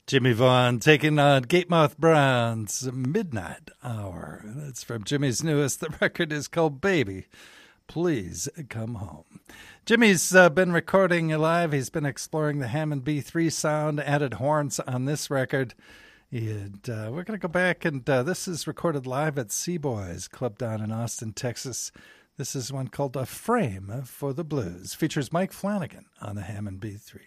Jimmy Vaughn taking on Gatemouth Brown's Midnight Hour. That's from Jimmy's newest. The record is called Baby, Please Come Home. Jimmy's been recording live. He's been exploring the Hammond B3 sound, added horns on this record. And we're going to go back, and this is recorded live at Seaboys Club down in Austin, Texas. This is one called A Frame for the Blues. Features Mike Flanagan on the Hammond B3.